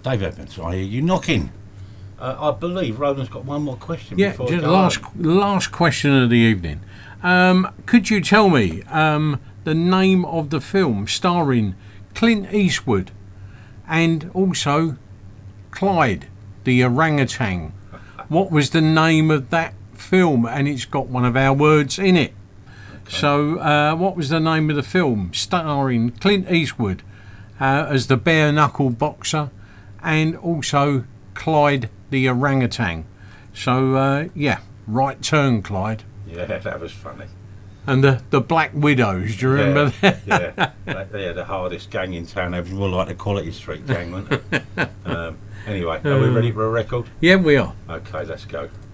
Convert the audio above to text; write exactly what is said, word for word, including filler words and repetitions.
Dave Evans, I hear you knocking. Uh, I believe Roland's got one more question. Yeah, before just I go last home. last question of the evening. Um, could you tell me um, the name of the film starring Clint Eastwood and also Clyde the orangutan? What was the name of that film? And it's got one of our words in it. Okay. So, uh, what was the name of the film starring Clint Eastwood uh, as the bare knuckle boxer and also Clyde the orangutan? So, uh, yeah, Right Turn, Clyde. Yeah, that was funny. And the, the Black Widows, do you remember yeah, that? Yeah, they're the hardest gang in town. They was more like the Quality Street gang, weren't they? um, anyway, are we ready for a record? Yeah, we are. Okay, let's go.